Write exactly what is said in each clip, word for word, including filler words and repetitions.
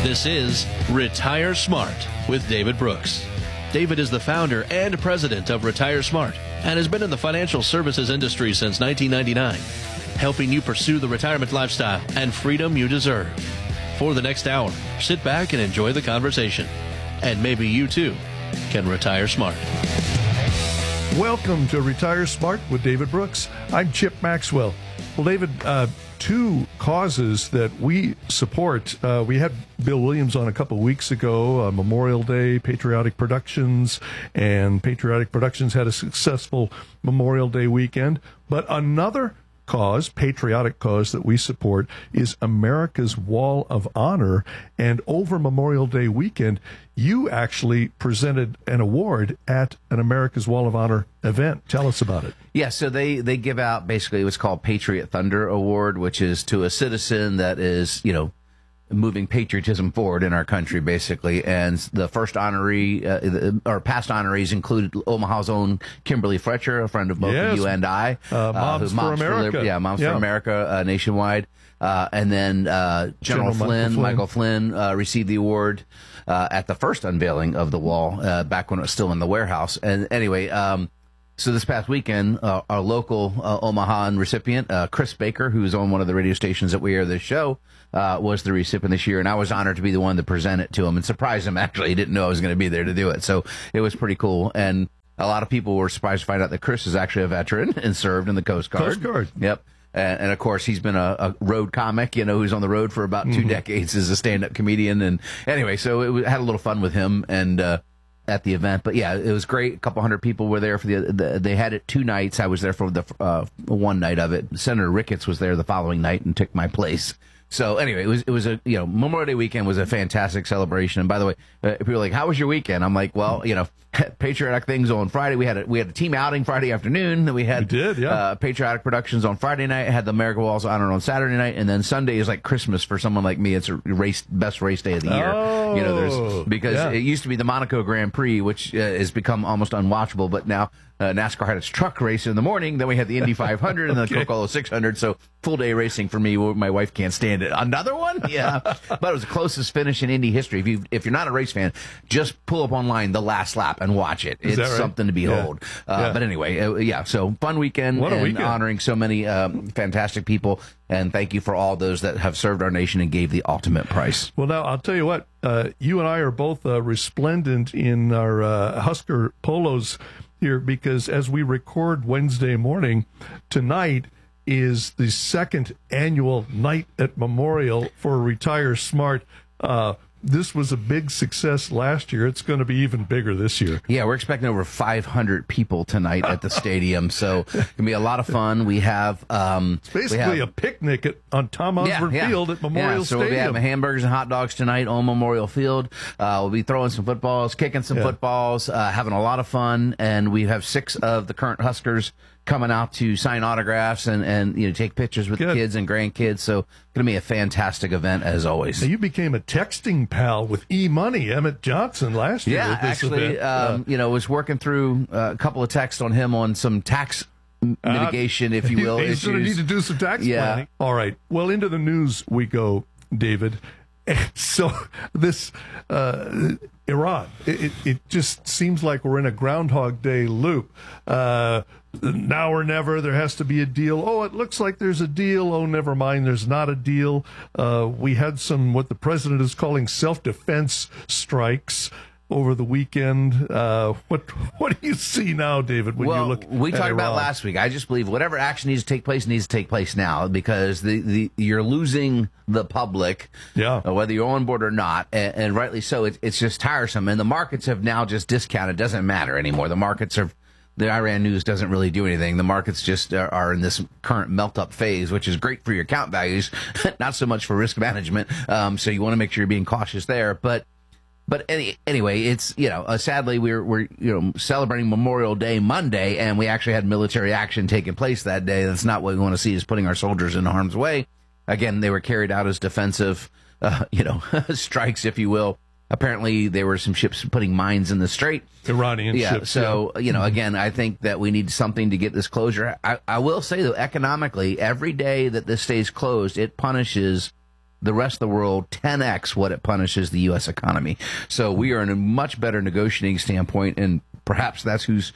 This is Retire Smart with David Brooks. David is the founder and president of Retire Smart and has been in the financial services industry since nineteen ninety-nine, helping you pursue the retirement lifestyle and freedom you deserve. For the next hour, sit back and enjoy the conversation. And maybe you too can retire smart. Welcome to Retire Smart with David Brooks. I'm Chip Maxwell. Well, David, uh, two causes that we support. Uh, we had Bill Williams on a couple of weeks ago, uh, Memorial Day, Patriotic Productions, and Patriotic Productions had a successful Memorial Day weekend. But another cause, patriotic cause that we support is America's Wall of Honor. And over Memorial Day weekend, you actually presented an award at an America's Wall of Honor event. Tell us about it. Yeah, so they, they give out basically what's called Patriot Thunder Award, which is to a citizen that is, you know, moving patriotism forward in our country, basically. And the first honoree, uh, or past honorees included Omaha's own Kimberly Fletcher, a friend of both yes. of you and I. Uh, Moms, uh, Moms for America. For, yeah, Moms yeah. for America uh, nationwide. Uh, and then uh, General, General Flynn, Michael Flynn, Michael Flynn uh, received the award uh, at the first unveiling of the wall, uh, back when it was still in the warehouse. And anyway, um, so this past weekend, uh, our local uh, Omaha recipient, uh, Chris Baker, who's on one of the radio stations that we air this show, uh, was the recipient this year. And I was honored to be the one to present it to him and surprise him, actually. He didn't know I was going to be there to do it. So it was pretty cool. And a lot of people were surprised to find out that Chris is actually a veteran and served in the Coast Guard. Coast Guard. Yep. And, and of course, he's been a, a road comic, you know, who's on the road for about two mm-hmm. decades as a stand-up comedian. And anyway, so it was, had a little fun with him and uh, at the event. But yeah, it was great. A couple hundred people were there for the, the they had it two nights. I was there for the uh, one night of it. Senator Ricketts was there the following night and took my place. So anyway, it was it was a you know Memorial Day weekend was a fantastic celebration. And by the way, uh, people are like, "How was your weekend?" I'm like, "Well, you know, patriotic things on Friday. We had a we had a team outing Friday afternoon. We had we did, yeah. uh, Patriotic Productions on Friday night. Had the American Walls of Honor on Saturday night, and then Sunday is like Christmas for someone like me. It's a race best race day of the year. Oh, you know, there's because yeah. it used to be the Monaco Grand Prix, which uh, has become almost unwatchable, but now. Uh, NASCAR had its truck race in the morning. Then we had the Indy five hundred and the okay. Coca-Cola six hundred. So full day racing for me. My wife can't stand it. Another one? Yeah. But it was the closest finish in Indy history. If you if you're not a race fan, just pull up online the last lap and watch it. Is it's right? something to behold. Yeah. Uh, yeah. But anyway, uh, yeah. So fun weekend what a and weekend. honoring so many um, fantastic people. And thank you for all those that have served our nation and gave the ultimate price. Well, now I'll tell you what. Uh, you and I are both uh, resplendent in our uh, Husker polos here, because as we record Wednesday morning, tonight is the second annual Night at Memorial for Retire Smart. Uh, this was a big success last year. It's going to be even bigger this year. Yeah, we're expecting over five hundred people tonight at the stadium, so it's going to be a lot of fun. We have... Um, it's basically we have, a picnic at, on Tom Osborne yeah, yeah. Field at Memorial yeah, so Stadium. we'll be having hamburgers and hot dogs tonight on Memorial Field. Uh, we'll be throwing some footballs, kicking some yeah. footballs, uh, having a lot of fun, and we have six of the current Huskers coming out to sign autographs and, and you know take pictures with Good. the kids and grandkids. So going to be a fantastic event as always. Now, you became a texting pal with E-Money, Emmett Johnson, last year. Yeah, at this actually, event. um, uh, you know, was working through uh, a couple of texts on him on some tax mitigation, uh, if you will. He's going to need to do some tax yeah. planning. All right. Well, into the news we go, David. So this uh, Iran, it, it, it just seems like we're in a Groundhog Day loop. Uh, now or never, there has to be a deal. Oh, it looks like there's a deal. Oh, never mind, there's not a deal. Uh, we had some, what the president is calling self-defense strikes over the weekend. Uh, what what do you see now, David, when well, you look we at talked Iran? about last week. I just believe whatever action needs to take place needs to take place now, because the, the you're losing the public, yeah. uh, whether you're on board or not, and, and rightly so. It, it's just tiresome, and the markets have now just discounted. It doesn't matter anymore. The markets are... The Iran news doesn't really do anything. The markets just are, are in this current melt-up phase, which is great for your account values, not so much for risk management. Um, so you want to make sure you're being cautious there. But But any, anyway, it's, you know, uh, sadly, we're, we're, you know, celebrating Memorial Day Monday, and we actually had military action taking place that day. That's not what we want to see, is putting our soldiers in harm's way. Again, they were carried out as defensive, uh, you know, strikes, if you will. Apparently, there were some ships putting mines in the strait. Iranian yeah, ships. So, yeah. you know, again, I think that we need something to get this closure. I, I will say, though, economically, every day that this stays closed, it punishes the rest of the world ten x what it punishes the U S economy. So we are in a much better negotiating standpoint, and perhaps that's who's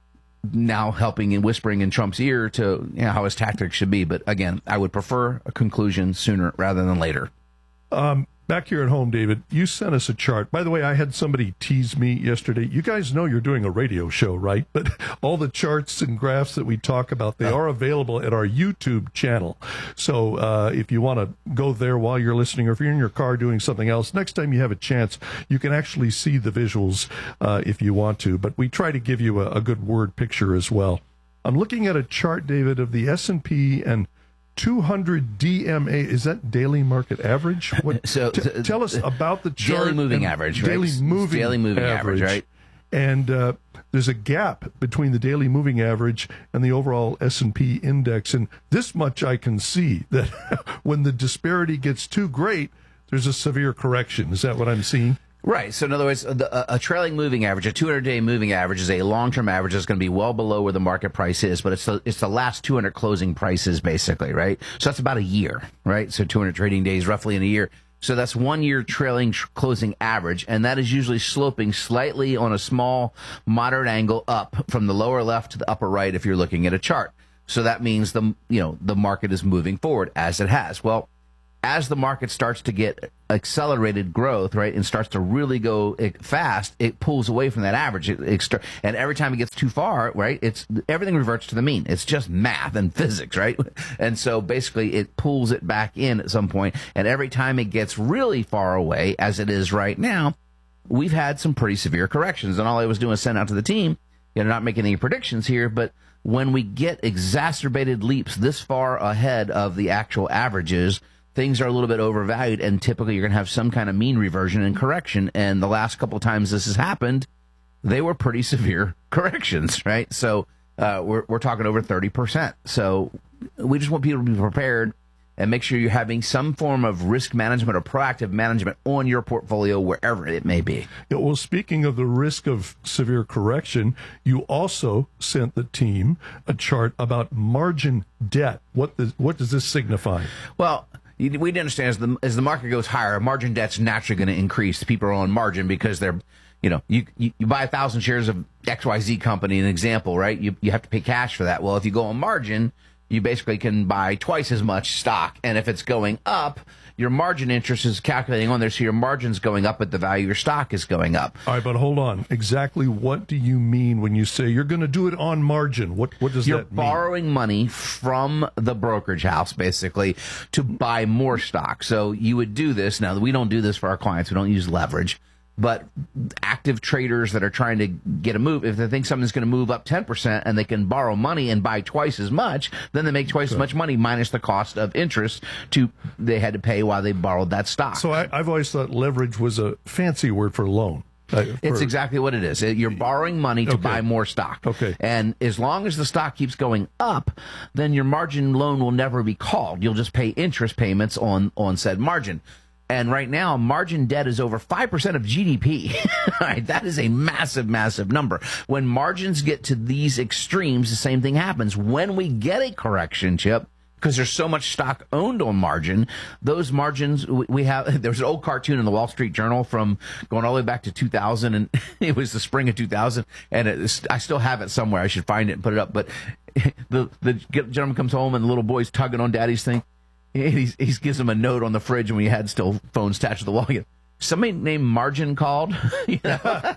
now helping and whispering in Trump's ear to, you know, how his tactics should be. But again, I would prefer a conclusion sooner rather than later. Um, back here at home, David, you sent us a chart. By the way, I had somebody tease me yesterday. You guys know you're doing a radio show, right? But all the charts and graphs that we talk about, they are available at our YouTube channel. So uh, if you want to go there while you're listening, or if you're in your car doing something else, next time you have a chance, you can actually see the visuals uh, if you want to. But we try to give you a, a good word picture as well. I'm looking at a chart, David, of the S and P and two hundred D M A. Is that daily market average? What, so t- t- tell us about the chart. Daily moving average, right? Daily moving, daily moving average, average, right? And uh, there's a gap between the daily moving average and the overall S and P index. And this much I can see, that when the disparity gets too great, there's a severe correction. Is that what I'm seeing? Right. So in other words, the, a, a trailing moving average, a two hundred day moving average, is a long-term average that's going to be well below where the market price is, but it's the, it's the last two hundred closing prices, basically, right? So that's about a year, right? So two hundred trading days roughly in a year. So that's one year trailing tr- closing average, and that is usually sloping slightly on a small, moderate angle up from the lower left to the upper right if you're looking at a chart. So that means the, you know, the market is moving forward, as it has. Well, as the market starts to get accelerated growth, right, and starts to really go fast, it pulls away from that average. It, it start, and every time it gets too far, right, it's everything reverts to the mean. It's just math and physics, right? And so basically it pulls it back in at some point, and every time it gets really far away, as it is right now, we've had some pretty severe corrections. And all I was doing was send out to the team, you know, not making any predictions here, but when we get exacerbated leaps this far ahead of the actual averages, things are a little bit overvalued, and typically you're going to have some kind of mean reversion and correction. And the last couple of times this has happened, they were pretty severe corrections, right? So uh, we're we're talking over thirty percent. So we just want people to be prepared and make sure you're having some form of risk management or proactive management on your portfolio, wherever it may be. Yeah, well, speaking of the risk of severe correction, you also sent the team a chart about margin debt. What does, what does this signify? Well, we understand as the as the market goes higher, margin debt's naturally going to increase. People are on margin because they're, you know, you you, you buy a thousand shares of X Y Z company, an example, right? You you have to pay cash for that. Well, if you go on margin, you basically can buy twice as much stock, and if it's going up, your margin interest is calculating on there, so your margin's going up, but the value of your stock is going up. All right, but hold on. Exactly what do you mean when you say you're going to do it on margin? What what does you're that mean? You're borrowing money from the brokerage house, basically, to buy more stock. So you would do this. Now, we don't do this for our clients. We don't use leverage. But active traders that are trying to get a move, if they think something's going to move up ten percent and they can borrow money and buy twice as much, then they make twice sure. as much money minus the cost of interest to they had to pay while they borrowed that stock. So I, I've always thought leverage was a fancy word for loan. Uh, for, it's exactly what it is. You're borrowing money to okay. buy more stock. Okay. And as long as the stock keeps going up, then your margin loan will never be called. You'll just pay interest payments on, on said margin. And right now, margin debt is over five percent of G D P. Right, that is a massive, massive number. When margins get to these extremes, the same thing happens. When we get a correction, Chip, because there's so much stock owned on margin, those margins, we have, there's an old cartoon in the Wall Street Journal from going all the way back to two thousand, and it was the spring of two thousand, and it, I still have it somewhere. I should find it and put it up. But the, the gentleman comes home, and the little boy's tugging on daddy's thing. He gives him a note on the fridge when we had still phones attached to the wall. Somebody named Margin called. You know?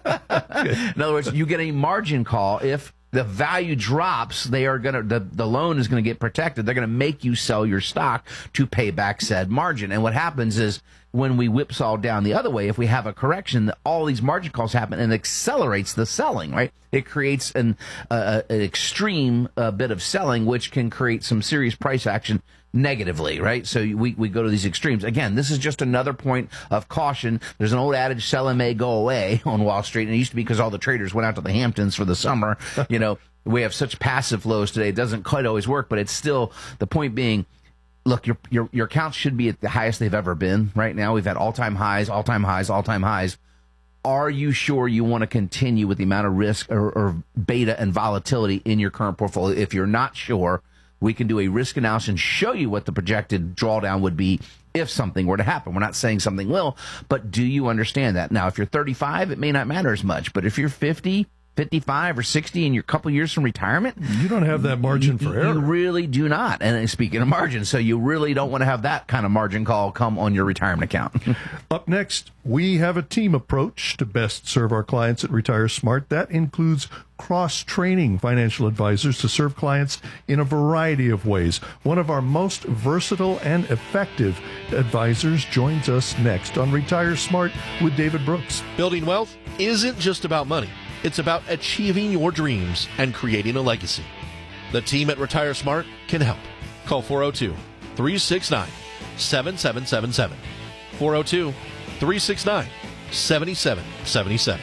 In other words, you get a margin call. If the value drops, they are gonna the, the loan is gonna get protected. They're gonna make you sell your stock to pay back said margin. And what happens is when we whipsaw down the other way, if we have a correction, all these margin calls happen and accelerates the selling. Right? It creates an uh, an extreme uh, bit of selling, which can create some serious price action negatively, right? So we, we go to these extremes. Again, this is just another point of caution. There's an old adage, sell and may go away on Wall Street, and it used to be because all the traders went out to the Hamptons for the summer. You know, we have such passive flows today. It doesn't quite always work, but it's still, the point being, look, your your your accounts should be at the highest they've ever been right now. We've had all-time highs, all-time highs, all-time highs. Are you sure you want to continue with the amount of risk or, or beta and volatility in your current portfolio? If you're not sure, We can do a risk analysis and show you what the projected drawdown would be if something were to happen. We're not saying something will, but do you understand that? Now, if you're thirty-five, it may not matter as much, but if you're fifty, fifty-five, or sixty and you're a couple years from retirement, you don't have that margin you, for error. You really do not. And speaking of margin, so you really don't want to have that kind of margin call come on your retirement account. Up next, we have a team approach to best serve our clients at Retire Smart. That includes cross-training financial advisors to serve clients in a variety of ways. One of our most versatile and effective advisors joins us next on Retire Smart with David Brooks. Building wealth isn't just about money. It's about achieving your dreams and creating a legacy. The team at Retire Smart can help. Call four oh two, three six nine, seven seven seven seven. four oh two, three six nine, seven seven seven seven.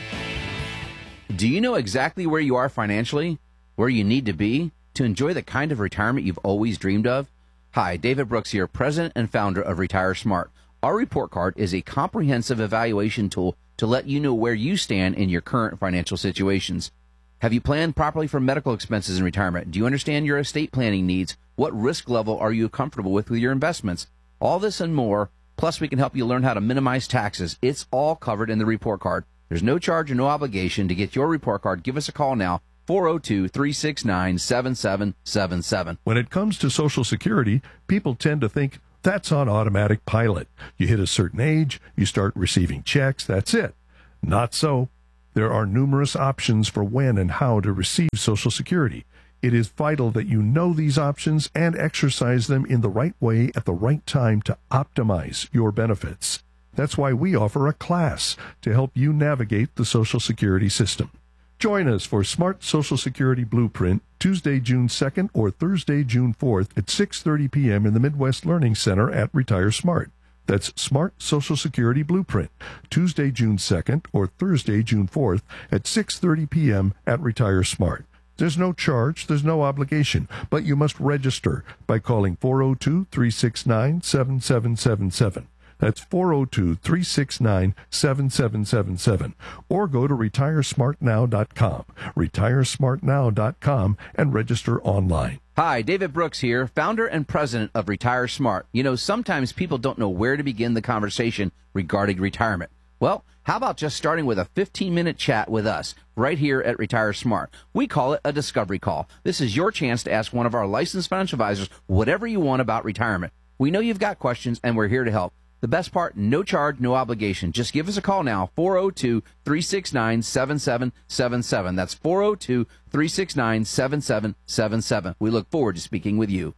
Do you know exactly where you are financially, where you need to be to enjoy the kind of retirement you've always dreamed of? Hi, David Brooks here, president and founder of Retire Smart. Our report card is a comprehensive evaluation tool to let you know where you stand in your current financial situations. Have you planned properly for medical expenses in retirement? Do you understand your estate planning needs? What risk level are you comfortable with with your investments? All this and more, plus we can help you learn how to minimize taxes. It's all covered in the report card. There's no charge and no obligation to get your report card. Give us a call now, four oh two, three six nine, seven seven seven seven. When it comes to Social Security, people tend to think that's on automatic pilot. You hit a certain age, you start receiving checks, that's it. Not so. There are numerous options for when and how to receive Social Security. It is vital that you know these options and exercise them in the right way at the right time to optimize your benefits. That's why we offer a class to help you navigate the Social Security system. Join us for Smart Social Security Blueprint Tuesday, June second or Thursday, June fourth at six thirty p.m. in the Midwest Learning Center at Retire Smart. That's Smart Social Security Blueprint Tuesday, June second or Thursday, June fourth at six thirty p.m. at Retire Smart. There's no charge, there's no obligation, but you must register by calling four oh two, three six nine, seven seven seven seven. That's four oh two, three six nine, seven seven seven seven. Or go to retire smart now dot com, retire smart now dot com, and register online. Hi, David Brooks here, founder and president of Retire Smart. You know, sometimes people don't know where to begin the conversation regarding retirement. Well, how about just starting with a fifteen-minute chat with us right here at Retire Smart? We call it a discovery call. This is your chance to ask one of our licensed financial advisors whatever you want about retirement. We know you've got questions, and we're here to help. The best part, no charge, no obligation. Just give us a call now, four oh two, three six nine, seven seven seven seven. That's four oh two, three six nine, seven seven seven seven. We look forward to speaking with you.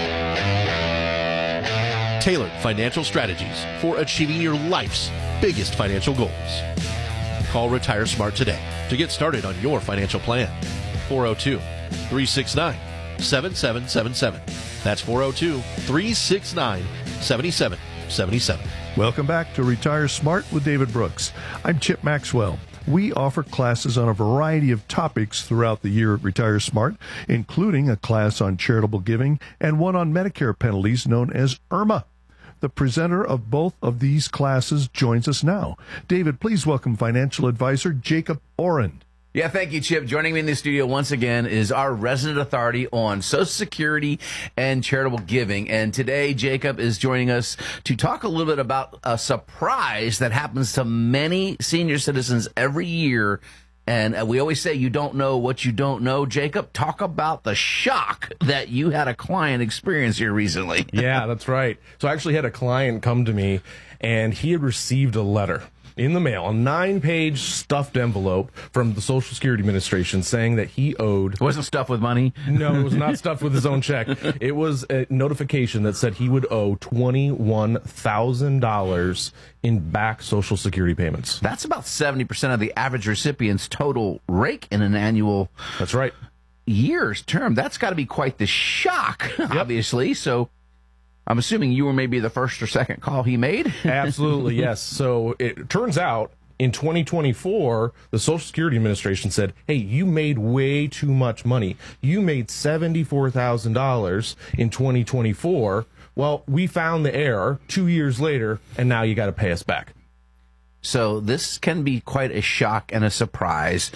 Tailored financial strategies for achieving your life's biggest financial goals. Call Retire Smart today to get started on your financial plan. four oh two, three six nine, seven seven seven seven. That's four oh two, three six nine, seven seven seven seven. Welcome back to Retire Smart with David Brooks. I'm Chip Maxwell. We offer classes on a variety of topics throughout the year at Retire Smart, including a class on charitable giving and one on Medicare penalties known as IRMA. The presenter of both of these classes joins us now. David, please welcome financial advisor Jacob Oren. Yeah, thank you, Chip. Joining me in the studio once again is our resident authority on Social Security and charitable giving. And today, Jacob is joining us to talk a little bit about a surprise that happens to many senior citizens every year. And we always say you don't know what you don't know. Jacob, talk about the shock that you had a client experience here recently. Yeah, that's right. So I actually had a client come to me, and he had received a letter in the mail, a nine-page stuffed envelope from the Social Security Administration saying that he owed... It wasn't stuffed with money? No, it was not stuffed with his own check. It was a notification that said he would owe twenty-one thousand dollars in back Social Security payments. That's about seventy percent of the average recipient's total rake in an annual... That's right. ...year's term. That's got to be quite the shock, yep. obviously. So... I'm assuming you were maybe the first or second call he made? Absolutely, yes. So it turns out in twenty twenty-four, the Social Security Administration said, hey, you made way too much money. You made seventy-four thousand dollars in twenty twenty-four. Well, we found the error two years later, and now you got to pay us back. So this can be quite a shock and a surprise.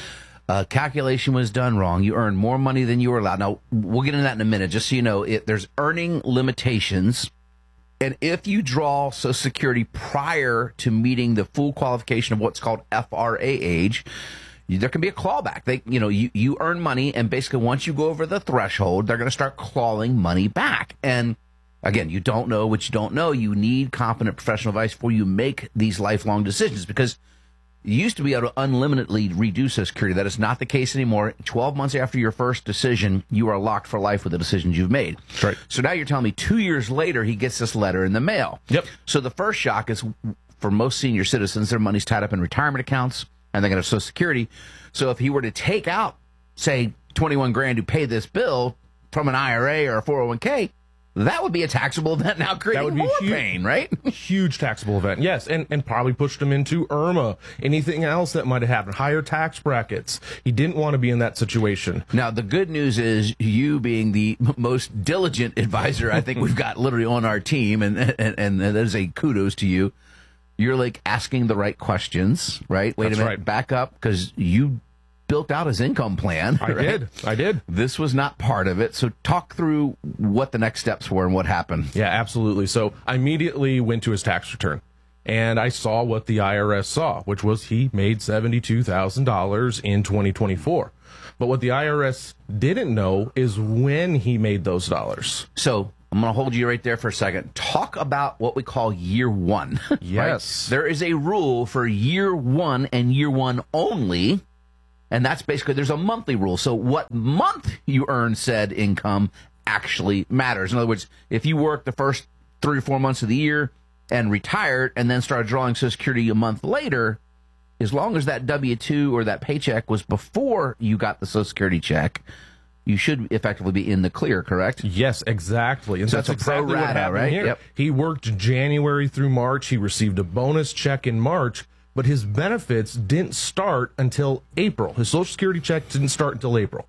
uh, calculation was done wrong. You earned more money than you were allowed. Now, we'll get into that in a minute, just so you know. It, there's earning limitations. And if you draw Social Security prior to meeting the full qualification of what's called F R A age, there can be a clawback. They, you know, you, you earn money, and basically once you go over the threshold, they're going to start clawing money back. And again, you don't know what you don't know. You need competent professional advice before you make these lifelong decisions, because you used to be able to unlimitedly reduce Social Security. That is not the case anymore. twelve months after your first decision, you are locked for life with the decisions you've made. That's right. So now you're telling me two years later, he gets this letter in the mail. Yep. So the first shock is, for most senior citizens, their money's tied up in retirement accounts, and they're going to have Social Security. So if he were to take out, say, twenty-one grand to pay this bill from an I R A or a four oh one k, that would be a taxable event, now creating That would be more huge, pain, right? Huge taxable event, yes, and, and probably pushed him into IRMA, anything else that might have happened, higher tax brackets. He didn't want to be in that situation. Now, the good news is, you being the most diligent advisor I think we've got literally on our team, and, and, and that is a kudos to you. You're like asking the right questions, right? Wait That's a minute, right. back up, because you built out his income plan. I right? did, I did. This was not part of it. So talk through what the next steps were and what happened. Yeah, absolutely. So I immediately went to his tax return, and I saw what the I R S saw, which was he made seventy-two thousand dollars in twenty twenty-four. But what the I R S didn't know is when he made those dollars. So I'm going to hold you right there for a second. Talk about what we call year one. Yes. Right? There is a rule for year one and year one only. And that's basically, there's a monthly rule. So what month you earn said income actually matters. In other words, if you work the first three or four months of the year and retired and then started drawing Social Security a month later, as long as that W two or that paycheck was before you got the Social Security check, you should effectively be in the clear, correct? Yes, exactly. And So that's it's a pro exactly what rata, happened right? here. Yep. He worked January through March. He received a bonus check in March, but his benefits didn't start until April. His Social Security check didn't start until April.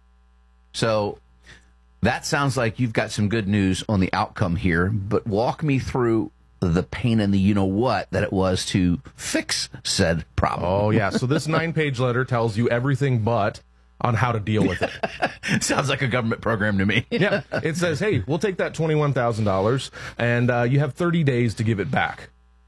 So that sounds like you've got some good news on the outcome here, but walk me through the pain and the you-know-what that it was to fix said problem. Oh, yeah. So this nine-page letter tells you everything but on how to deal with it. Sounds like a government program to me. Yeah. It says, hey, we'll take that twenty-one thousand dollars, and uh, you have thirty days to give it back.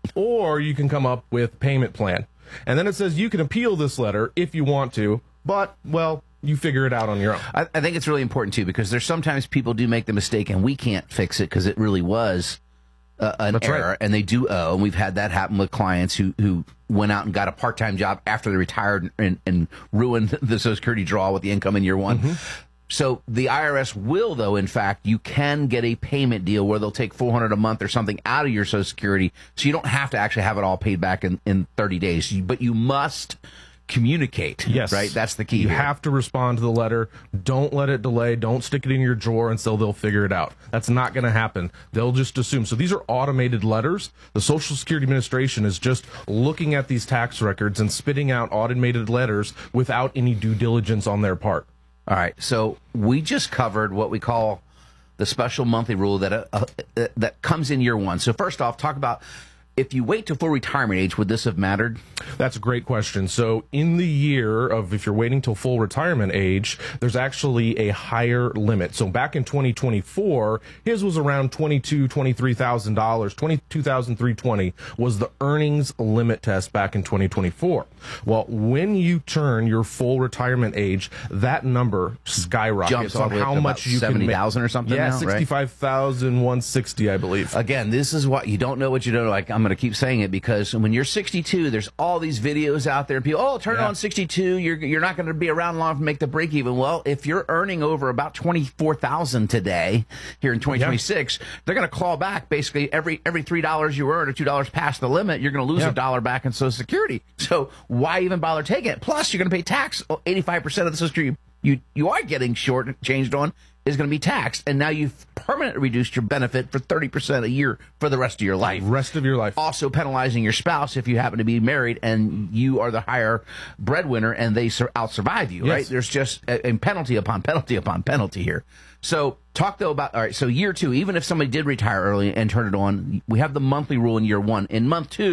Or you can come up with payment plan. And then it says you can appeal this letter if you want to, but, well, you figure it out on your own. I, I think it's really important, too, because there's sometimes people do make the mistake, and we can't fix it because it really was uh, an That's error, right. and they do owe. And we've had that happen with clients who, who went out and got a part-time job after they retired and, and ruined the Social Security draw with the income in year one. Mm-hmm. So the I R S will, though, in fact, you can get a payment deal where they'll take four hundred dollars a month or something out of your Social Security, so you don't have to actually have it all paid back in, in thirty days. But you must communicate. Yes. Right? That's the key. You here. have to respond to the letter. Don't let it delay. Don't stick it in your drawer until they'll figure it out. That's not going to happen. They'll just assume. So these are automated letters. The Social Security Administration is just looking at these tax records and spitting out automated letters without any due diligence on their part. All right, so we just covered what we call the special monthly rule that uh, uh, that comes in year one. So first off, talk about if you wait to full retirement age, would this have mattered? That's a great question. So in the year of, if you're waiting till full retirement age, there's actually a higher limit. So back in twenty twenty-four, his was around twenty-two thousand dollars, twenty-three thousand dollars. twenty-two thousand three hundred twenty dollars was the earnings limit test back in twenty twenty-four. Well, when you turn your full retirement age, that number skyrockets Jumps all on the way up how to much about you can seventy make. thousand or something Yeah, now, right? sixty-five thousand one hundred sixty, I believe. Again, this is what you don't know what you don't know. Like, I'm going to keep saying it because when you're sixty-two, there's all these videos out there. And people, oh, turn it Yeah. on sixty-two. You're you're not going to be around long to make the break even. Well, if you're earning over about twenty-four thousand today here in twenty twenty-six, yeah. they're going to claw back basically every every three dollars you earn or two dollars past the limit. You're going to lose a Yeah. dollar back in Social Security. So why even bother taking it? Plus, you're going to pay tax. eighty-five percent of the Social Security you you are getting short changed on is going to be taxed, and now you've permanently reduced your benefit for thirty percent a year for the rest of your life. Rest of your life. Also penalizing your spouse if you happen to be married and you are the higher breadwinner and they sur- out-survive you, Yes. right? There's just a, a penalty upon penalty upon penalty here. So talk, though, about, all right, so year two, even if somebody did retire early and turn it on, we have the monthly rule in year one. In month two,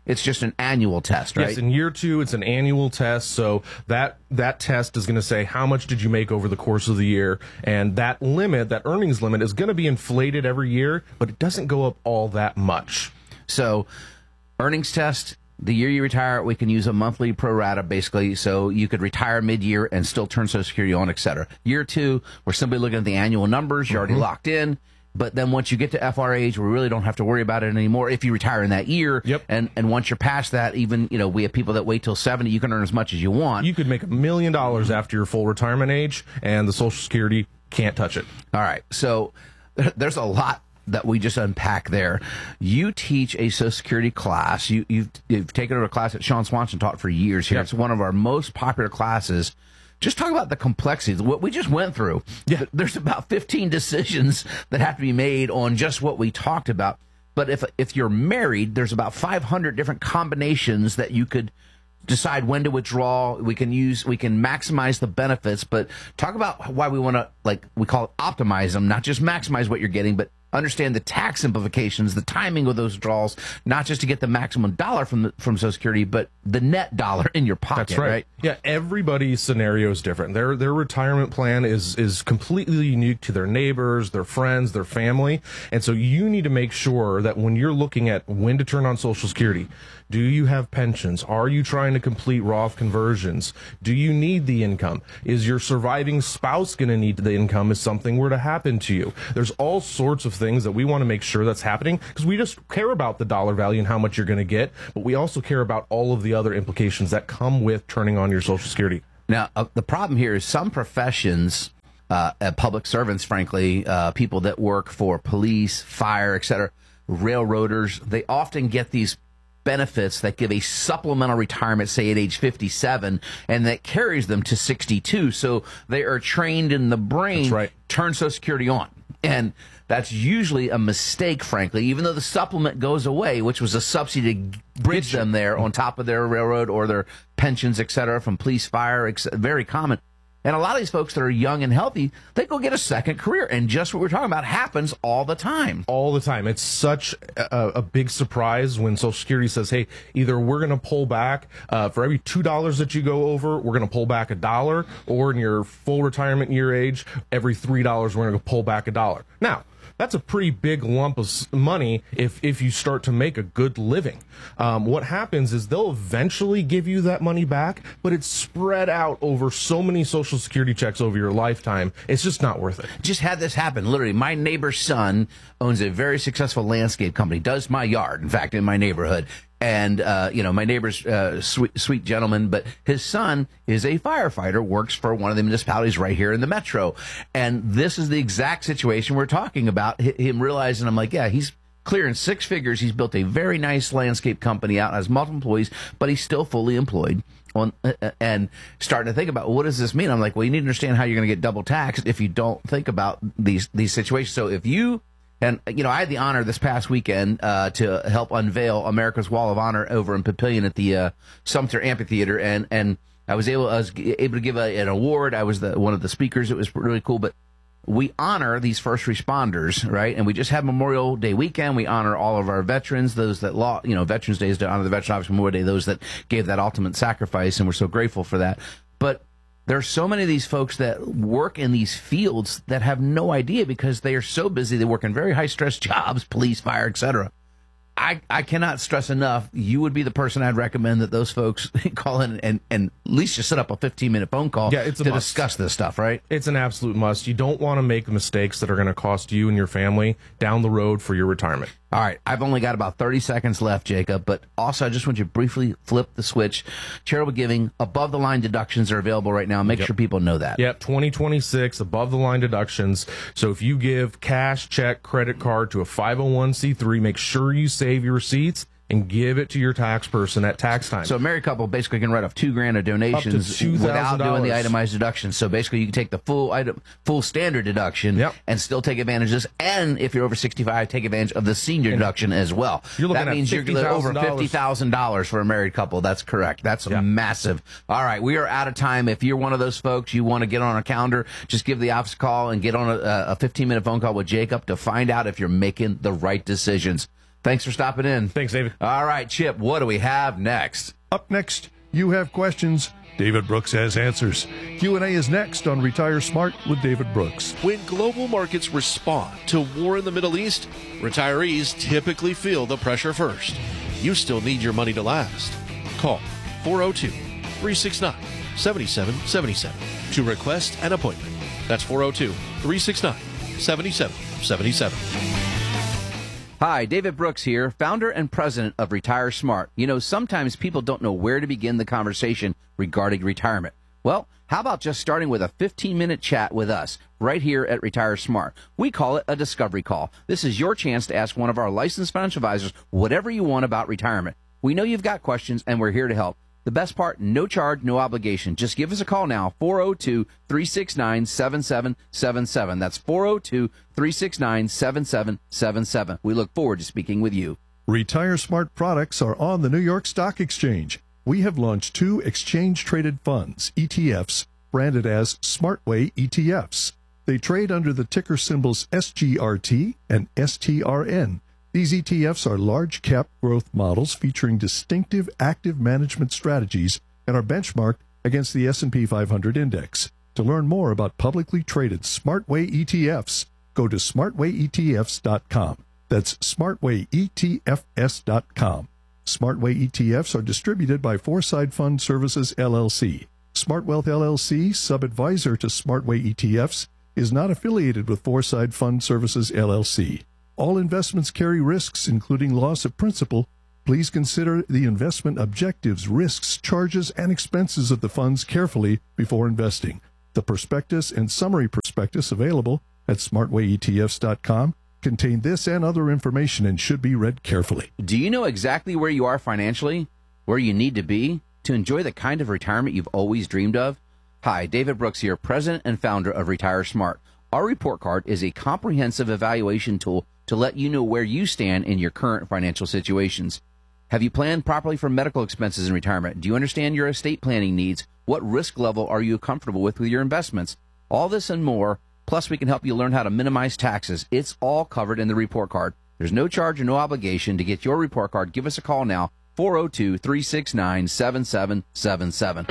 it's just an annual test, right? Yes, in year two, it's an annual test. So that that test is going to say how much did you make over the course of the year, and that limit, that earnings limit, is going to be inflated every year, but it doesn't go up all that much. So, earnings test. The year you retire, we can use a monthly pro rata, basically, so you could retire mid-year and still turn Social Security on, et cetera. Year two, we're simply looking at the annual numbers. You're already mm-hmm. locked in. But then once you get to F R age, we really don't have to worry about it anymore if you retire in that year. Yep. And and once you're past that, even, you know, we have people that wait till seventy. You can earn as much as you want. You could make a million dollars after your full retirement age, and the Social Security can't touch it. All right. So there's a lot that we just unpack there. You teach a Social Security class. You, you've, you've taken over a class that Sean Swanson taught for years here. Yep. It's one of our most popular classes. Just talk about the complexities, what we just went through. Yeah. There's about fifteen decisions that have to be made on just what we talked about. But if if you're married, there's about five hundred different combinations that you could decide when to withdraw. We can use, we can maximize the benefits, but talk about why we want to, like we call it, optimize them, not just maximize what you're getting, but understand the tax implications, the timing of those withdrawals, not just to get the maximum dollar from the, from Social Security, but the net dollar in your pocket. That's right. right? Yeah, everybody's scenario is different. Their their retirement plan is is completely unique to their neighbors, their friends, their family, and so you need to make sure that when you're looking at when to turn on Social Security, do you have pensions? Are you trying to complete Roth conversions? Do you need the income? Is your surviving spouse going to need the income if something were to happen to you? There's all sorts of things that we want to make sure that's happening because we just care about the dollar value and how much you're going to get, but we also care about all of the other implications that come with turning on your Social Security. Now, uh, the problem here is some professions, uh, uh, public servants, frankly, uh, people that work for police, fire, et cetera, railroaders, they often get these benefits that give a supplemental retirement, say at age fifty-seven, and that carries them to sixty-two. So they are trained in the brain, That's right. turn Social Security on. And that's usually a mistake, frankly, even though the supplement goes away, which was a subsidy to bridge them there on top of their railroad or their pensions, et cetera, from police, fire, et cetera, very common. And a lot of these folks that are young and healthy, they go get a second career. And just what we're talking about happens all the time. All the time. It's such a, a big surprise when Social Security says, hey, either we're going to pull back uh, for every two dollars that you go over, we're going to pull back a dollar, or in your full retirement year age, every three dollars, we're going to pull back a dollar. Now, that's a pretty big lump of money if, if you start to make a good living. Um, what happens is they'll eventually give you that money back, but it's spread out over so many Social Security checks over your lifetime. It's just not worth it. Just had this happen. Literally, my neighbor's son owns a very successful landscape company, does my yard, in fact, in my neighborhood. And, uh, you know, my neighbor's uh, sweet, sweet gentleman, but his son is a firefighter, works for one of the municipalities right here in the metro. And this is the exact situation we're talking about, him realizing, I'm like, yeah, he's clearing six figures. He's built a very nice landscape company out, has multiple employees, but he's still fully employed. On, uh, and starting to think about, well, what does this mean? I'm like, well, you need to understand how you're going to get double taxed if you don't think about these these situations. So if you... And, you know, I had the honor this past weekend uh, to help unveil America's Wall of Honor over in Papillion at the uh, Sumter Amphitheater. And, and I was able I was able to give a, an award. I was the one of the speakers. It was really cool. But we honor these first responders, right? And we just had Memorial Day weekend. We honor all of our veterans, those that law, you know, Veterans Day is to honor the veterans, obviously Memorial Day, those that gave that ultimate sacrifice. And we're so grateful for that. But there are so many of these folks that work in these fields that have no idea because they are so busy. They work in very high-stress jobs, police, fire, et cetera. I, I cannot stress enough, you would be the person I'd recommend that those folks call in and, and at least just set up a fifteen-minute phone call yeah, it's a to must. discuss this stuff, right? It's an absolute must. You don't want to make mistakes that are going to cost you and your family down the road for your retirement. All right, I've only got about thirty seconds left, Jacob, but also I just want you to briefly flip the switch. Charitable giving, above-the-line deductions are available right now. Make yep. sure people know that. Yep, twenty twenty-six, above-the-line deductions. So if you give cash, check, credit card to a five oh one c three, make sure you save your receipts and give it to your tax person at tax time. So a married couple basically can write off two grand of donations without doing the itemized deductions. So basically you can take the full item, full standard deduction yep. and still take advantage of this. And if you're over sixty-five, take advantage of the senior and deduction as well. You're looking that at means fifty you're over fifty thousand dollars for a married couple. That's correct. That's yeah. massive. All right, we are out of time. If you're one of those folks, you want to get on our calendar, just give the office a call and get on a fifteen-minute phone call with Jacob to find out if you're making the right decisions. Thanks for stopping in. Thanks, David. All right, Chip, what do we have next? Up next, you have questions. David Brooks has answers. Q and A is next on Retire Smart with David Brooks. When global markets respond to war in the Middle East, retirees typically feel the pressure first. You still need your money to last. Call four oh two, three six nine, seven seven seven seven to request an appointment. That's four oh two, three six nine, seven seven seven seven. Hi, David Brooks here, founder and president of Retire Smart. You know, sometimes people don't know where to begin the conversation regarding retirement. Well, how about just starting with a fifteen-minute chat with us right here at Retire Smart? We call it a discovery call. This is your chance to ask one of our licensed financial advisors whatever you want about retirement. We know you've got questions, and we're here to help. The best part, no charge, no obligation. Just give us a call now, four oh two, three six nine, seven seven seven seven. That's four oh two, three six nine, seven seven seven seven. We look forward to speaking with you. Retire Smart products are on the New York Stock Exchange. We have launched two exchange-traded funds, E T Fs, branded as SmartWay E T Fs. They trade under the ticker symbols S G R T and S T R N. These E T Fs are large-cap growth models featuring distinctive active management strategies and are benchmarked against the S and P five hundred index. To learn more about publicly traded SmartWay E T Fs, go to smartway E T Fs dot com. That's smartway E T F S dot com. SmartWay E T Fs are distributed by Foreside Fund Services, L L C. SmartWealth, L L C, sub-advisor to SmartWay E T Fs, is not affiliated with Foreside Fund Services, L L C. All investments carry risks, including loss of principal. Please consider the investment objectives, risks, charges, and expenses of the funds carefully before investing. The prospectus and summary prospectus available at smartway E T Fs dot com contain this and other information and should be read carefully. Do you know exactly where you are financially, where you need to be to enjoy the kind of retirement you've always dreamed of? Hi, David Brooks here, president and founder of Retire Smart. Our report card is a comprehensive evaluation tool to let you know where you stand in your current financial situations. Have you planned properly for medical expenses in retirement? Do you understand your estate planning needs? What risk level are you comfortable with with your investments? All this and more, plus we can help you learn how to minimize taxes. It's all covered in the report card. There's no charge or no obligation. To get your report card, give us a call now, four oh two, three six nine, seven seven seven seven.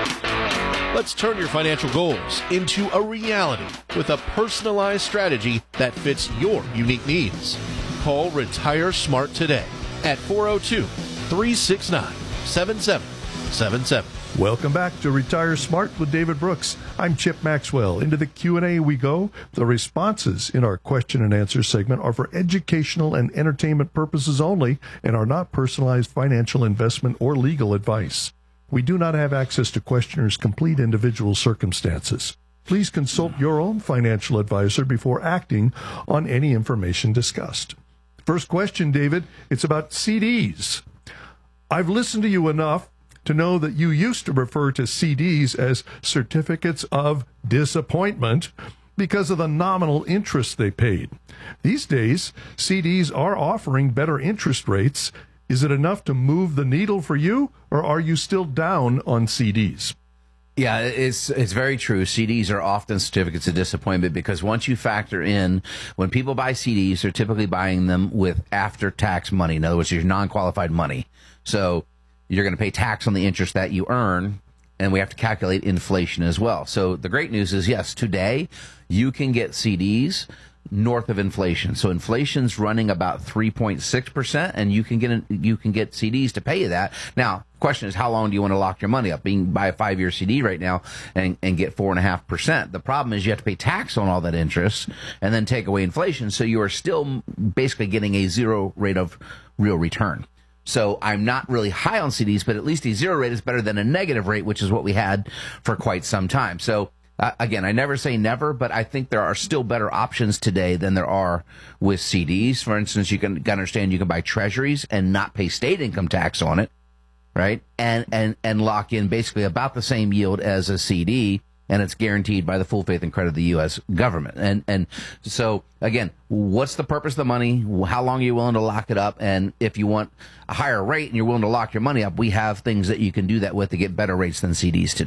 Let's turn your financial goals into a reality with a personalized strategy that fits your unique needs. Call Retire Smart today at four oh two, three six nine, seven seven seven seven. Welcome back to Retire Smart with David Brooks. I'm Chip Maxwell. Into the Q and A we go. The responses in our question and answer segment are for educational and entertainment purposes only and are not personalized financial, investment, or legal advice. We do not have access to questioners' complete individual circumstances. Please consult your own financial advisor before acting on any information discussed. First question, David, it's about C Ds. I've listened to you enough to know that you used to refer to C Ds as certificates of disappointment because of the nominal interest they paid. These days, C Ds are offering better interest rates. Is it enough to move the needle for you, or are you still down on C Ds? Yeah, it's it's very true. C Ds are often certificates of disappointment because once you factor in, when people buy C Ds, they're typically buying them with after-tax money. In other words, your non-qualified money. So you're going to pay tax on the interest that you earn, and we have to calculate inflation as well. So the great news is, yes, today you can get C Ds north of inflation. So inflation's running about three point six percent, and you can get an, you can get C Ds to pay you that. Now, the question is, how long do you want to lock your money up? You can buy a five-year C D right now and, and get four point five percent. The problem is you have to pay tax on all that interest and then take away inflation, so you are still basically getting a zero rate of real return. So I'm not really high on C Ds, but at least a zero rate is better than a negative rate, which is what we had for quite some time. So Uh, again, I never say never, but I think there are still better options today than there are with C Ds. For instance, you can, can understand you can buy treasuries and not pay state income tax on it, right? And, and, and lock in basically about the same yield as a C D, and it's guaranteed by the full faith and credit of the U S government. And, and so again, what's the purpose of the money? How long are you willing to lock it up? And if you want a higher rate and you're willing to lock your money up, we have things that you can do that with to get better rates than C Ds today.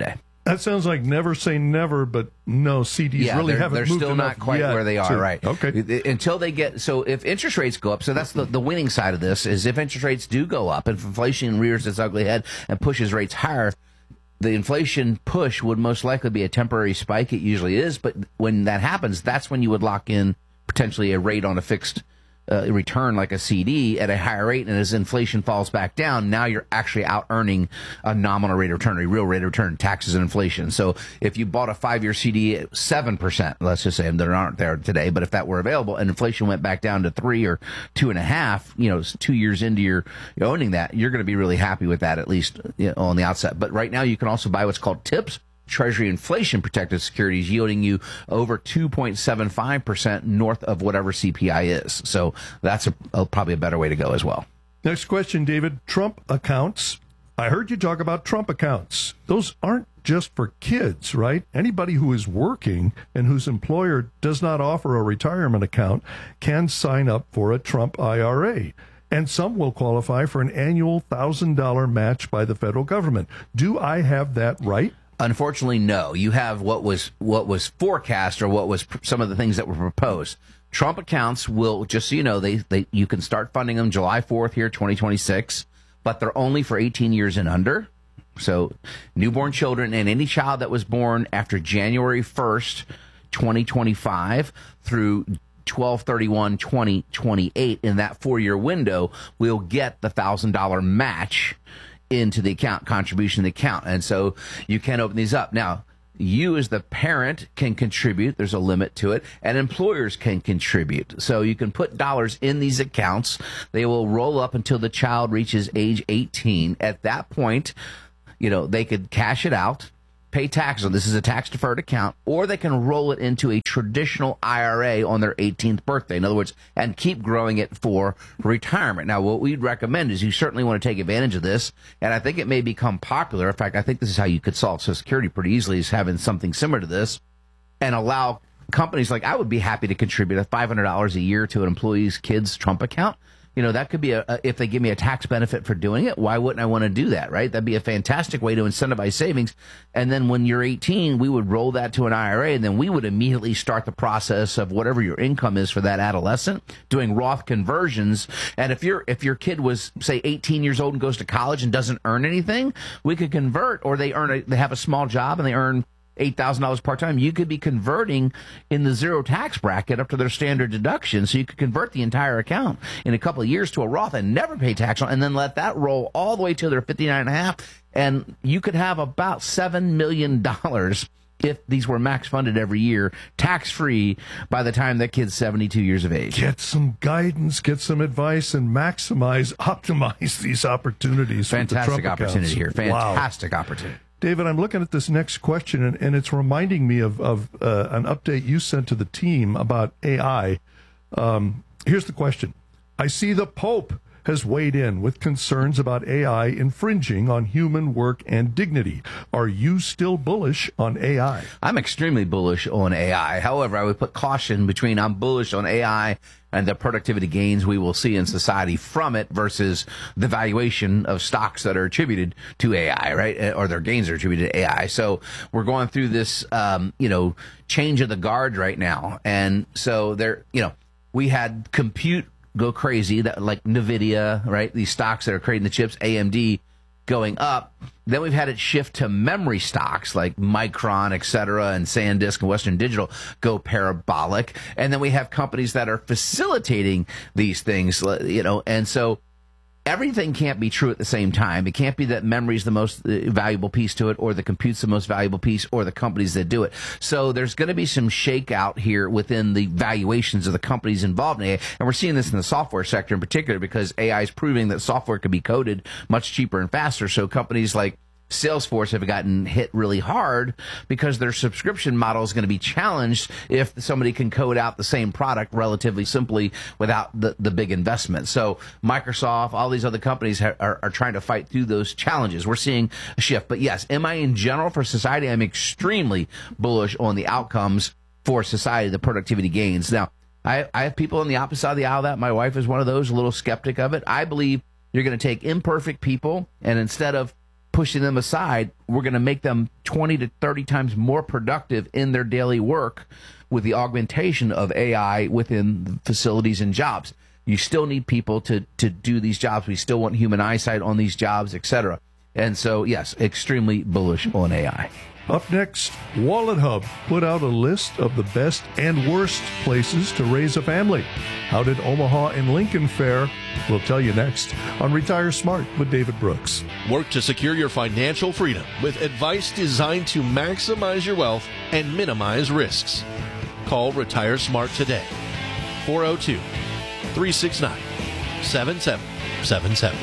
That sounds like never say never, but no, C Ds yeah, really they're, haven't they're moved still enough not quite yet where they are, to- right? Okay. Until they get, so if interest rates go up, so that's the, the winning side of this, is if interest rates do go up, if inflation rears its ugly head and pushes rates higher, the inflation push would most likely be a temporary spike. It usually is, but when that happens, that's when you would lock in potentially a rate on a fixed uh, return like a C D at a higher rate, and as inflation falls back down, now you're actually out earning a nominal rate of return, a real rate of return, taxes and inflation. So if you bought a five-year C D at seven percent, let's just say there aren't there today, but if that were available and inflation went back down to three or two and a half, you know, two years into your owning that, you're going to be really happy with that, at least, you know, on the outset. But right now you can also buy what's called TIPS, Treasury inflation protected securities, yielding you over two point seven five percent north of whatever C P I is. So that's a, a, probably a better way to go as well. Next question, David. Trump accounts. I heard you talk about Trump accounts. Those aren't just for kids, right? Anybody who is working and whose employer does not offer a retirement account can sign up for a Trump I R A. And some will qualify for an annual one thousand dollars match by the federal government. Do I have that right? Unfortunately, no. You have what was what was forecast, or what was pr- some of the things that were proposed. Trump accounts will, just so you know, they, they you can start funding them July fourth here, twenty twenty-six, but they're only for eighteen years and under. So newborn children and any child that was born after January first, twenty twenty-five through twelve thirty-one twenty twenty-eight, in that four-year window, will get the one thousand dollars match into the account, contribution to the account. And so you can open these up. Now, you as the parent can contribute. There's a limit to it. And employers can contribute. So you can put dollars in these accounts. They will roll up until the child reaches age eighteen. At that point, you know, they could cash it out, pay taxes on this is a tax deferred account, or they can roll it into a traditional I R A on their eighteenth birthday. In other words, and keep growing it for retirement. Now, what we'd recommend is you certainly want to take advantage of this, and I think it may become popular. In fact, I think this is how you could solve Social Security pretty easily, is having something similar to this, and allow companies like, I would be happy to contribute a five hundred dollars a year to an employee's kid's Trump account. You know, that could be a, a, if they give me a tax benefit for doing it, why wouldn't I want to do that, right? That'd be a fantastic way to incentivize savings. And then when you're eighteen, we would roll that to an I R A, and then we would immediately start the process of whatever your income is for that adolescent, doing Roth conversions. And if your if your kid was, say, eighteen years old and goes to college and doesn't earn anything, we could convert, or they earn a, they have a small job and they earn eight thousand dollars part-time, you could be converting in the zero tax bracket up to their standard deduction. So you could convert the entire account in a couple of years to a Roth and never pay tax on, and then let that roll all the way till they're fifty-nine and a half. And you could have about seven million dollars if these were max funded every year, tax-free, by the time that kid's seventy-two years of age. Get some guidance, get some advice, and maximize, optimize these opportunities. Fantastic with the Trump opportunity accounts. here. Wow. Fantastic opportunity. David, I'm looking at this next question, and, and it's reminding me of, of uh, an update you sent to the team about A I. Um, here's the question. I see the Pope has weighed in with concerns about A I infringing on human work and dignity. Are you still bullish on A I? I'm extremely bullish on A I. However, I would put caution between I'm bullish on A I and the productivity gains we will see in society from it versus the valuation of stocks that are attributed to A I, right? Or their gains are attributed to A I. So we're going through this, um, you know, change of the guard right now. And so there, you know, we had compute go crazy, that like NVIDIA, right? These stocks that are creating the chips, A M D going up. Then we've had it shift to memory stocks like Micron, et cetera, and SanDisk and Western Digital go parabolic. And then we have companies that are facilitating these things, you know, and so everything can't be true at the same time. It can't be that memory is the most valuable piece to it, or the compute's the most valuable piece, or the companies that do it. So there's going to be some shakeout here within the valuations of the companies involved in A I. And we're seeing this in the software sector in particular, because A I is proving that software can be coded much cheaper and faster. So companies like Salesforce have gotten hit really hard because their subscription model is going to be challenged if somebody can code out the same product relatively simply without the, the big investment. So Microsoft, all these other companies ha- are, are trying to fight through those challenges. We're seeing a shift. But yes, am I in general for society? I'm extremely bullish on the outcomes for society, the productivity gains. Now, I, I have people on the opposite side of the aisle that. My wife is one of those, a little skeptic of it. I believe you're going to take imperfect people, and instead of pushing them aside, we're going to make them twenty to thirty times more productive in their daily work with the augmentation of A I within facilities and jobs. You still need people to, to do these jobs. We still want human eyesight on these jobs, et cetera. And so, yes, extremely bullish on A I. Up next, Wallet Hub put out a list of the best and worst places to raise a family. How did Omaha and Lincoln fare? We'll tell you next on Retire Smart with David Brooks. Work to secure your financial freedom with advice designed to maximize your wealth and minimize risks. Call Retire Smart today. four oh two, three six nine, seven seven seven seven.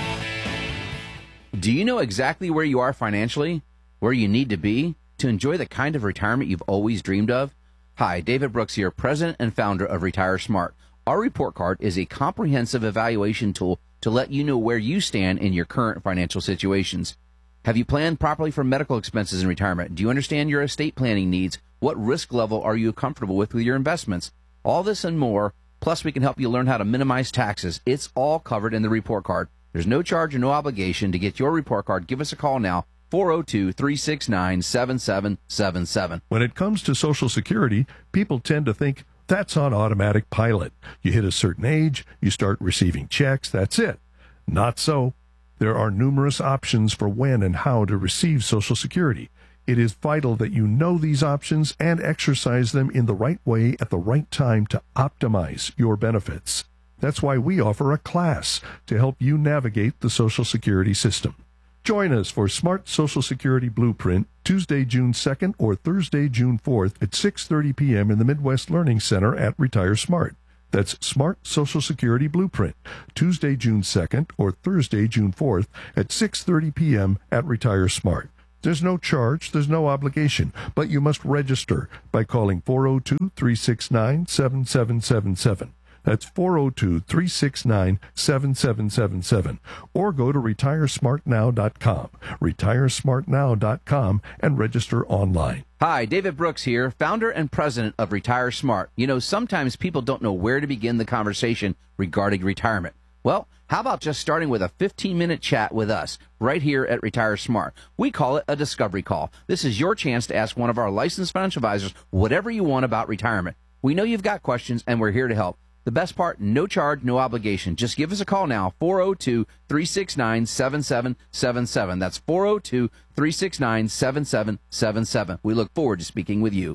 Do you know exactly where you are financially? Where you need to be to enjoy the kind of retirement you've always dreamed of? Hi, David Brooks here, president and founder of Retire Smart. Our report card is a comprehensive evaluation tool to let you know where you stand in your current financial situations. Have you planned properly for medical expenses in retirement? Do you understand your estate planning needs? What risk level are you comfortable with with your investments? All this and more, plus we can help you learn how to minimize taxes. It's all covered in the report card. There's no charge or no obligation to get your report card. Give us a call now. four oh two, three six nine, seven seven seven seven. When it comes to Social Security, people tend to think that's on automatic pilot. You hit a certain age, you start receiving checks, that's it. Not so. There are numerous options for when and how to receive Social Security. It is vital that you know these options and exercise them in the right way at the right time to optimize your benefits. That's why we offer a class to help you navigate the Social Security system. Join us for Smart Social Security Blueprint Tuesday, June second or Thursday, June fourth at six thirty p.m. in the Midwest Learning Center at Retire Smart. That's Smart Social Security Blueprint Tuesday, June second or Thursday, June fourth at six thirty p.m. at Retire Smart. There's no charge, there's no obligation, but you must register by calling four oh two, three six nine, seven seven seven seven. That's four oh two, three six nine, seven seven seven seven. Or go to retire smart now dot com, retire smart now dot com, and register online. Hi, David Brooks here, founder and president of Retire Smart. You know, sometimes people don't know where to begin the conversation regarding retirement. Well, how about just starting with a fifteen-minute chat with us right here at Retire Smart? We call it a discovery call. This is your chance to ask one of our licensed financial advisors whatever you want about retirement. We know you've got questions, and we're here to help. The best part, no charge, no obligation. Just give us a call now, four oh two, three six nine, seven seven seven seven. That's four oh two, three six nine, seven seven seven seven. We look forward to speaking with you.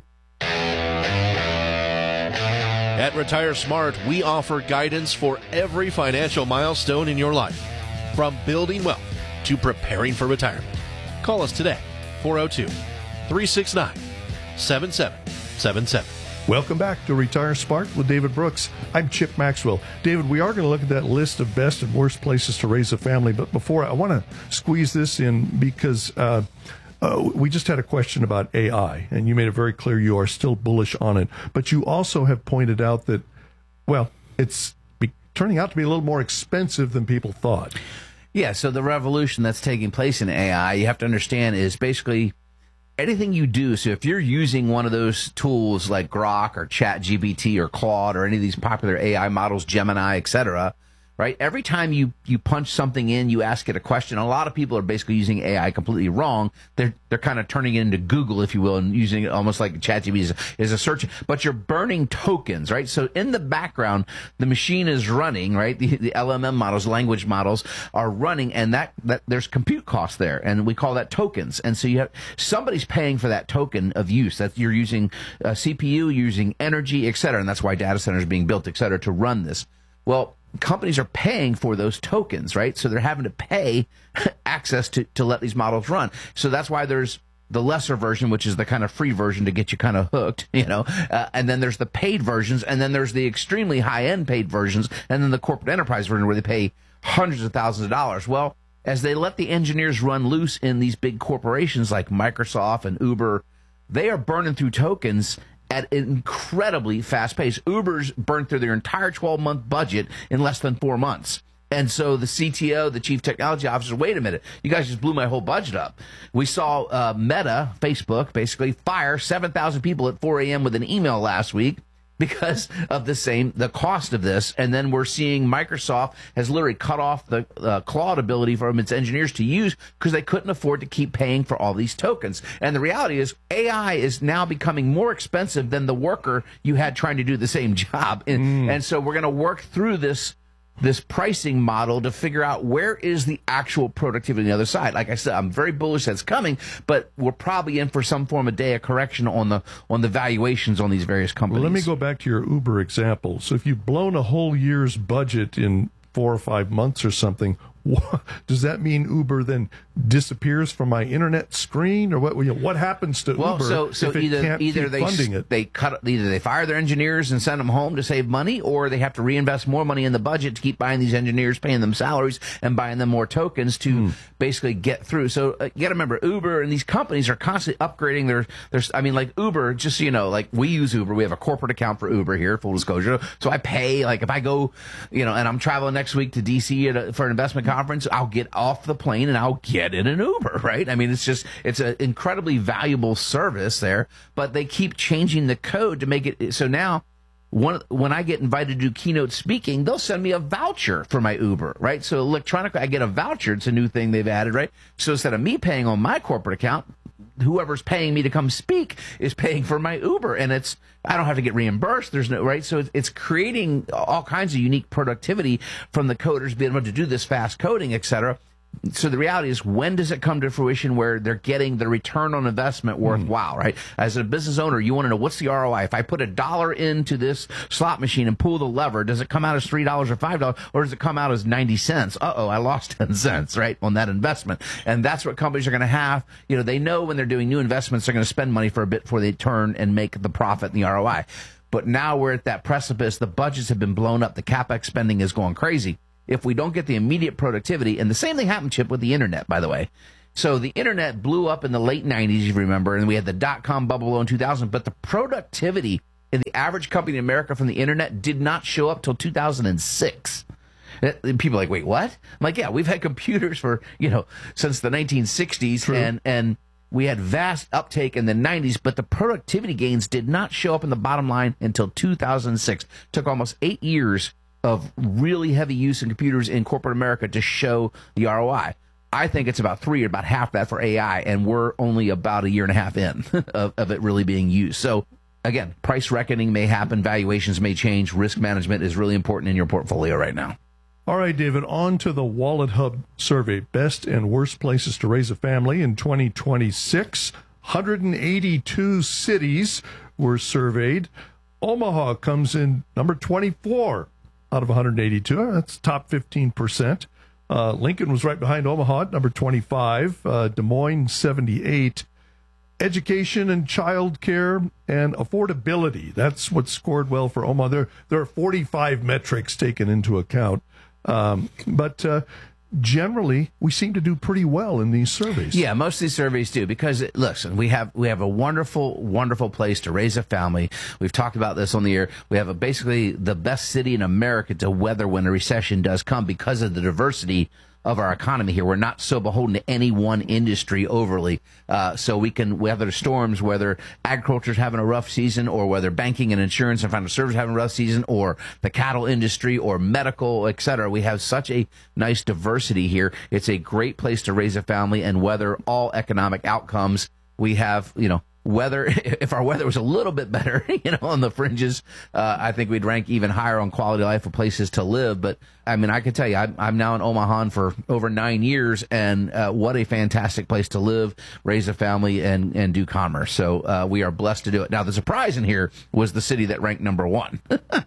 At Retire Smart, we offer guidance for every financial milestone in your life, from building wealth to preparing for retirement. Call us today, four oh two, three six nine, seven seven seven seven. Welcome back to Retire Smart with David Brooks. I'm Chip Maxwell. David, we are going to look at that list of best and worst places to raise a family, but before, I want to squeeze this in because uh, uh, we just had a question about A I, and you made it very clear you are still bullish on it, but you also have pointed out that, well, it's be- turning out to be a little more expensive than people thought. Yeah, so the revolution that's taking place in A I, you have to understand, is basically anything you do. So if you're using one of those tools like Grok or ChatGPT or Claude or any of these popular A I models, Gemini, et cetera, right? Every time you, you punch something in, you ask it a question. A lot of people are basically using A I completely wrong. They're they're kind of turning it into Google, if you will, and using it almost like ChatGPT is, is a search. But you're burning tokens, right? So in the background, the machine is running, right? The, the L M M models, language models are running, and that, that there's compute costs there, and we call that tokens. And so you have somebody's paying for that token of use. That you're using a C P U, using energy, et cetera, and that's why data centers are being built, et cetera, to run this. Well, companies are paying for those tokens, right? So they're having to pay access to, to let these models run. So that's why there's the lesser version, which is the kind of free version to get you kind of hooked, you know, uh, and then there's the paid versions, and then there's the extremely high-end paid versions, and then the corporate enterprise version where they pay hundreds of thousands of dollars. Well, as they let the engineers run loose in these big corporations like Microsoft and Uber, they are burning through tokens at an incredibly fast pace. Uber's burned through their entire twelve-month budget in less than four months. And so the C T O, the chief technology officer, wait a minute, you guys just blew my whole budget up. We saw uh, Meta, Facebook, basically fire seven thousand people at four a.m. with an email last week. because of the same, the cost of this. And then we're seeing Microsoft has literally cut off the uh, Claude ability from its engineers to use because they couldn't afford to keep paying for all these tokens. And the reality is A I is now becoming more expensive than the worker you had trying to do the same job. And, mm. and so we're going to work through this this pricing model to figure out where is the actual productivity on the other side. Like I said, I'm very bullish that's coming, but we're probably in for some form of day of correction on the on the valuations on these various companies. Well, let me go back to your Uber example. So if you've blown a whole year's budget in four or five months or something, what, does that mean Uber then disappears from my internet screen, or what? You know, what happens to well, Uber so, so if it either, can't either keep they funding it? They cut either they fire their engineers and send them home to save money, or they have to reinvest more money in the budget to keep buying these engineers, paying them salaries, and buying them more tokens to mm. basically get through. So uh, you got to remember, Uber and these companies are constantly upgrading their their. I mean, like Uber, just so you know, like we use Uber. We have a corporate account for Uber here, full disclosure. So I pay, like if I go, you know, and I'm traveling next week to D C at a, for an investment conference, I'll get off the plane and I'll get in an Uber, right? I mean, it's just, it's an incredibly valuable service there, but they keep changing the code to make it, so now one, when I get invited to do keynote speaking, they'll send me a voucher for my Uber, right? So electronically, I get a voucher. It's a new thing they've added, right? So instead of me paying on my corporate account, whoever's paying me to come speak is paying for my Uber, and it's, I don't have to get reimbursed. There's no, right? So it's, it's creating all kinds of unique productivity from the coders being able to do this fast coding, et cetera. So the reality is, when does it come to fruition where they're getting the return on investment worthwhile, mm. right? As a business owner, you want to know, what's the R O I? If I put a dollar into this slot machine and pull the lever, does it come out as three dollars or five dollars, or does it come out as ninety cents? Uh-oh, I lost ten cents, right, on that investment. And that's what companies are going to have. You know, they know when they're doing new investments, they're going to spend money for a bit before they turn and make the profit and the R O I. But now we're at that precipice. The budgets have been blown up. The CapEx spending is going crazy. If we don't get the immediate productivity, and the same thing happened, Chip, with the internet, by the way. So the internet blew up in the late nineties, you remember, and we had the dot-com bubble in two thousand, but the productivity in the average company in America from the internet did not show up till two thousand six. And people are like, wait, what? I'm like, yeah, we've had computers for, you know, since the nineteen sixties, True. and and we had vast uptake in the nineties, but the productivity gains did not show up in the bottom line until two thousand six. It took almost eight years of really heavy use in computers in corporate America to show the R O I. I think it's about three or about half that for A I, and we're only about a year and a half in of, of it really being used. So again, price reckoning may happen, valuations may change, risk management is really important in your portfolio right now. All right, David, on to the Wallet Hub survey. Best and worst places to raise a family in twenty twenty-six. one hundred eighty-two cities were surveyed. Omaha comes in number twenty-four out of one hundred eighty-two. That's top fifteen percent. Uh, Lincoln was right behind Omaha at number twenty-five. Uh, Des Moines, seventy-eight. Education and child care and affordability. That's what scored well for Omaha. There, there are forty-five metrics taken into account. Um, but uh, generally, we seem to do pretty well in these surveys. Yeah, most of these surveys do, because, listen, we have we have a wonderful, wonderful place to raise a family. We've talked about this on the air. We have a, basically the best city in America to weather when a recession does come because of the diversity of our economy here. We're not so beholden to any one industry overly. Uh, so we can weather storms, whether agriculture's having a rough season, or whether banking and insurance and financial services having a rough season, or the cattle industry, or medical, et cetera. We have such a nice diversity here. It's a great place to raise a family and weather all economic outcomes. We have, you know, weather, if our weather was a little bit better, you know, on the fringes, uh, I think we'd rank even higher on quality of life for places to live. But I mean, I can tell you, I'm, I'm now in Omaha for over nine years, and uh, what a fantastic place to live, raise a family, and, and do commerce. So uh, we are blessed to do it. Now, the surprise in here was the city that ranked number one.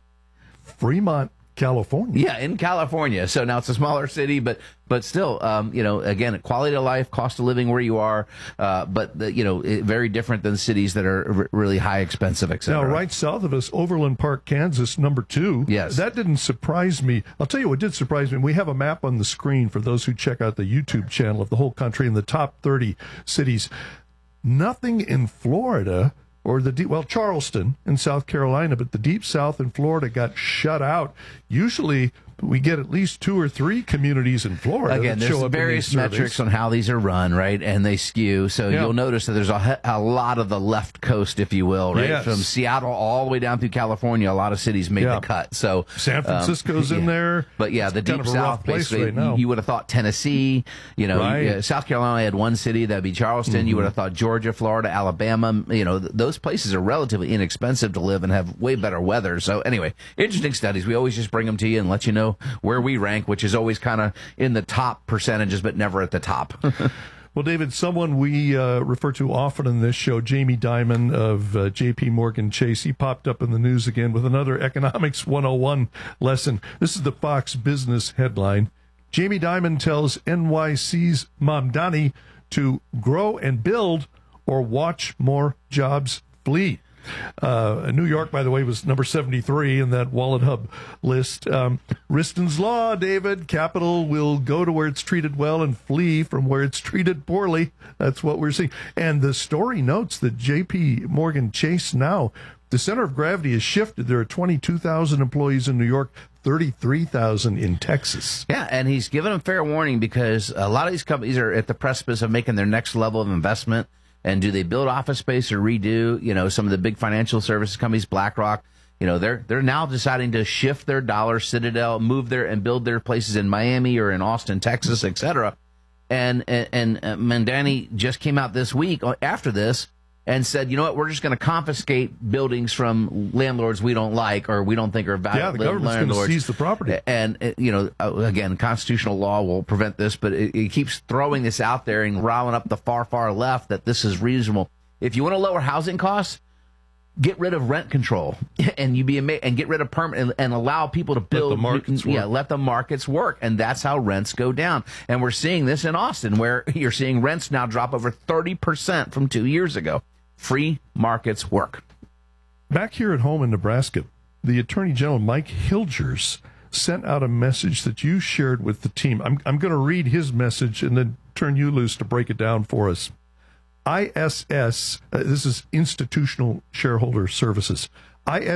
Fremont, California. Yeah, in California. So now it's a smaller city, but but still, um, you know, again, quality of life, cost of living where you are, uh, but, the, you know, it, very different than cities that are r- really high, expensive, et cetera. Now, right south of us, Overland Park, Kansas, number two. Yes. That didn't surprise me. I'll tell you what did surprise me. We have a map on the screen for those who check out the YouTube channel of the whole country and the top thirty cities. Nothing in Florida or the deep, well, Charleston in South Carolina, but the deep south in Florida got shut out. Usually we get at least two or three communities in Florida Again, that show there's up various in these surveys. metrics on how these are run, right? And they skew. So Yeah. you'll notice that there's a, he- a lot of the left coast, if you will, right? Yes. From Seattle all the way down through California, a lot of cities made Yeah. the cut. So San Francisco's um, in yeah. there. But yeah, the It's kind deep of a rough south, place basically, right now. you, you would have thought Tennessee, you know, Right. uh, South Carolina had one city, that'd be Charleston. Mm-hmm. You would have thought Georgia, Florida, Alabama, you know, th- those places are relatively inexpensive to live and have way better weather. So anyway, interesting studies. We always just bring them to you and let you know where we rank, which is always kind of in the top percentages, but never at the top. Well, David, someone we uh, refer to often in this show, Jamie Dimon of uh, J P Morgan Chase, he popped up in the news again with another Economics one oh one lesson. This is the Fox Business headline. Jamie Dimon tells N Y C's Mamdani to grow and build or watch more jobs flee. Uh, New York, by the way, was number seventy-three in that Wallet Hub list. Um, Riston's Law, David. Capital will go to where it's treated well and flee from where it's treated poorly. That's what we're seeing. And the story notes that J P Morgan Chase now, the center of gravity has shifted. There are twenty-two thousand employees in New York, thirty-three thousand in Texas. Yeah, and he's given them fair warning because a lot of these companies are at the precipice of making their next level of investment. And do they build office space or redo? You know, some of the big financial services companies, BlackRock, you know, they're they're now deciding to shift their dollars, Citadel, move their and build their places in Miami or in Austin, Texas, et cetera. And and, and uh, Mamdani just came out this week after this and said, you know what, we're just going to confiscate buildings from landlords we don't like or we don't think are valuable. Yeah, the government's going to seize the property. And, uh, you know, uh, again, constitutional law will prevent this, but it, it keeps throwing this out there and riling up the far, far left that this is reasonable. If you want to lower housing costs, get rid of rent control and you be ama- and get rid of permit and, and allow people to build. Let the markets yeah, work. let the markets work. And that's how rents go down. And we're seeing this in Austin where you're seeing rents now drop over thirty percent from two years ago. Free markets work. Back here at home in Nebraska, the Attorney General, Mike Hilgers, sent out a message that you shared with the team. I'm, I'm going to read his message and then turn you loose to break it down for us. I S S, uh, this is Institutional Shareholder Services. I S